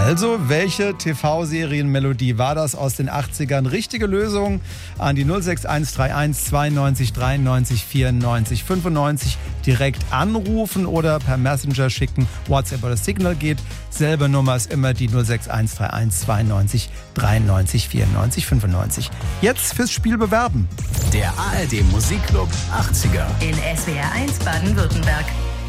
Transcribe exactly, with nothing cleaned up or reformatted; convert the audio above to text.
Also, welche T V-Serienmelodie war das aus den achtzigern? Richtige Lösung an die null sechs eins drei eins zweiundneunzig dreiundneunzig vierundneunzig fünfundneunzig direkt anrufen oder per Messenger schicken. WhatsApp oder Signal geht. Selbe Nummer ist immer die null sechs eins drei eins zweiundneunzig dreiundneunzig vierundneunzig fünfundneunzig. Jetzt fürs Spiel bewerben. Der A R D Musikclub achtziger in S W R eins Baden-Württemberg.